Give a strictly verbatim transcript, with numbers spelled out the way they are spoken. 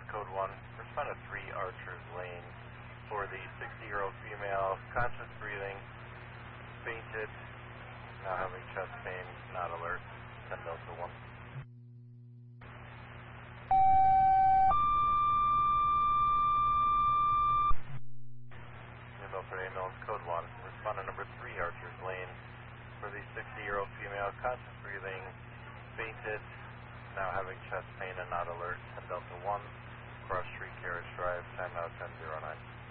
code one. Respond to three Archers Lane for the sixty-year-old female, conscious breathing, fainted, now having chest pain, not alert, ten Delta one. New Milford ambulance code one. Respond to number three Archers Lane for the sixty-year-old female, conscious breathing, fainted, now having chest pain and not alert, ten Delta one, cross street carriage drive, time now ten zero nine.